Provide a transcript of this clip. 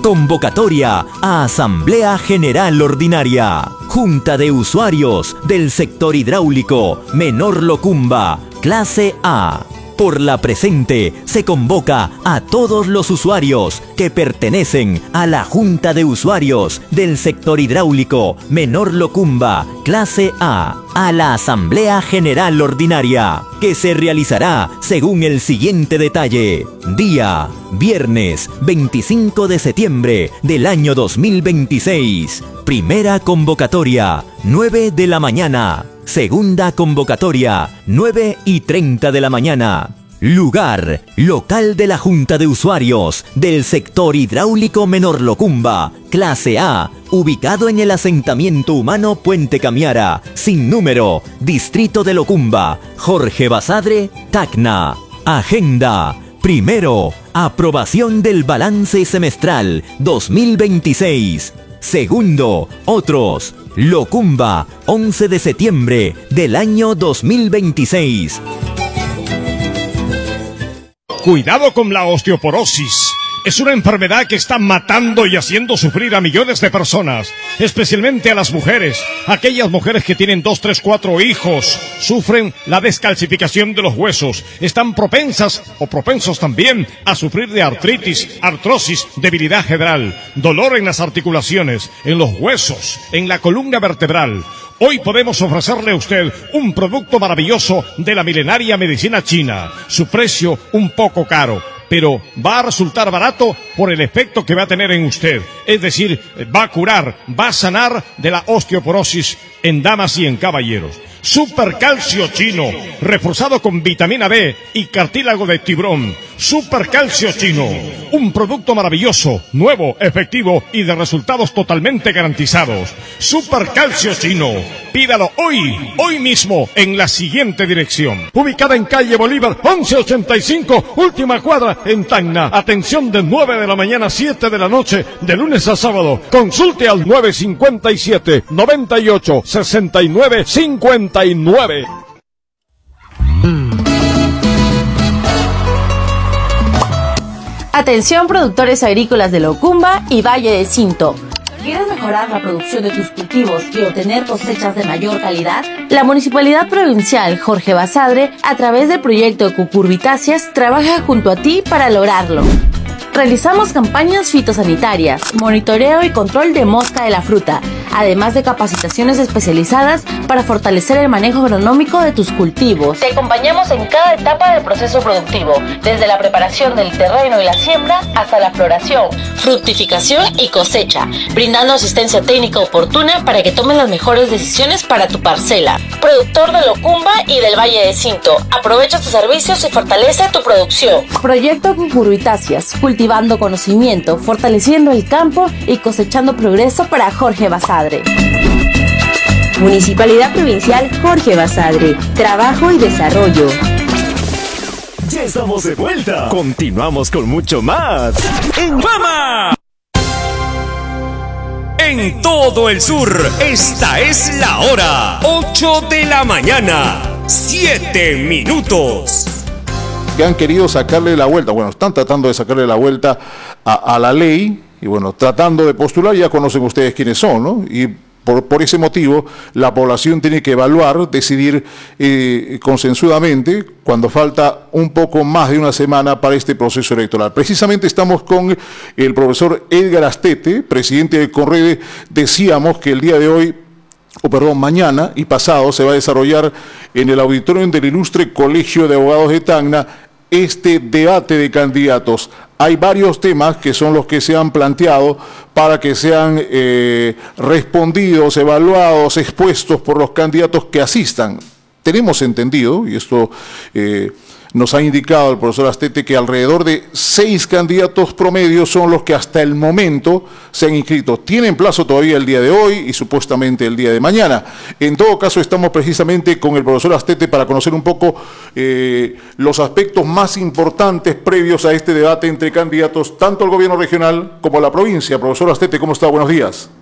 Convocatoria a Asamblea General Ordinaria. Junta de Usuarios del Sector Hidráulico Menor Locumba, clase A. Por la presente, se convoca a todos los usuarios que pertenecen a la Junta de Usuarios del Sector Hidráulico Menor Locumba, clase A, a la Asamblea General Ordinaria, que se realizará según el siguiente detalle. Día: viernes 25 de septiembre del año 2026. Primera convocatoria, 9 de la mañana. Segunda convocatoria, 9:30 de la mañana. Lugar: local de la Junta de Usuarios del Sector Hidráulico Menor Locumba, clase A, ubicado en el asentamiento humano Puente Camiara, sin número, Distrito de Locumba, Jorge Basadre, Tacna. Agenda: primero, aprobación del balance semestral 2026. Segundo, otros. Locumba, 11 de septiembre del año 2026. Cuidado con la osteoporosis. Es una enfermedad que está matando y haciendo sufrir a millones de personas, especialmente a las mujeres. Aquellas mujeres que tienen 2, 3, 4 hijos, sufren la descalcificación de los huesos. Están propensas o propensos también a sufrir de artritis, artrosis, debilidad general, dolor en las articulaciones, en los huesos, en la columna vertebral. Hoy podemos ofrecerle a usted un producto maravilloso de la milenaria medicina china. Su precio un poco caro, pero va a resultar barato por el efecto que va a tener en usted. Es decir, va a curar, va a sanar de la osteoporosis en damas y en caballeros. Supercalcio chino, reforzado con vitamina B y cartílago de tiburón. Supercalcio chino, un producto maravilloso, nuevo, efectivo y de resultados totalmente garantizados. Supercalcio chino, pídalo hoy mismo en la siguiente dirección. Ubicada en calle Bolívar 1185, última cuadra en Tacna. Atención de 9 de la mañana a 7 de la noche, de lunes a sábado. Consulte al 957 98 69 59. Atención productores agrícolas de Locumba y Valle de Cinto. ¿Quieres mejorar la producción de tus cultivos y obtener cosechas de mayor calidad? La Municipalidad Provincial Jorge Basadre, a través del proyecto Cucurbitáceas, trabaja junto a ti para lograrlo. Realizamos campañas fitosanitarias, monitoreo y control de mosca de la fruta, además de capacitaciones especializadas para fortalecer el manejo agronómico de tus cultivos. Te acompañamos en cada etapa del proceso productivo, desde la preparación del terreno y la siembra hasta la floración, fructificación y cosecha, brindando asistencia técnica oportuna para que tomes las mejores decisiones para tu parcela. Productor de Locumba y del Valle de Cinto, aprovecha tus servicios y fortalece tu producción. Proyecto Cucurbitáceas, cultivando conocimiento, fortaleciendo el campo y cosechando progreso para Jorge Basadre. Municipalidad Provincial Jorge Basadre, trabajo y desarrollo. Ya estamos de vuelta. Continuamos con mucho más en Fama. En todo el sur, esta es la hora. 8 de la mañana, 7 minutos. Que han querido sacarle la vuelta, bueno, están tratando de sacarle la vuelta a la ley, y bueno, tratando de postular, ya conocen ustedes quiénes son, ¿no? Y por ese motivo, la población tiene que evaluar, decidir consensuadamente, cuando falta un poco más de una semana para este proceso electoral. Precisamente estamos con el profesor Edgar Astete, presidente del CONREDE. Decíamos que el día de hoy, mañana y pasado, se va a desarrollar en el auditorio del Ilustre Colegio de Abogados de Tacna este debate de candidatos. Hay varios temas que son los que se han planteado para que sean respondidos, evaluados, expuestos por los candidatos que asistan. Tenemos entendido, y esto nos ha indicado el profesor Astete, que alrededor de 6 candidatos promedios son los que hasta el momento se han inscrito. Tienen plazo todavía el día de hoy y supuestamente el día de mañana. En todo caso, estamos precisamente con el profesor Astete para conocer un poco los aspectos más importantes previos a este debate entre candidatos, tanto al gobierno regional como a la provincia. Profesor Astete, ¿cómo está? Buenos días.